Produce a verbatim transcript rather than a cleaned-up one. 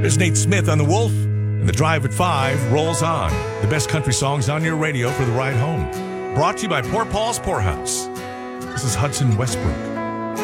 There's Nate Smith on The Wolf, and The Drive at five rolls on. The best country songs on your radio for the ride home. Brought to you by Poor Paul's Poorhouse. This is Hudson Westbrook.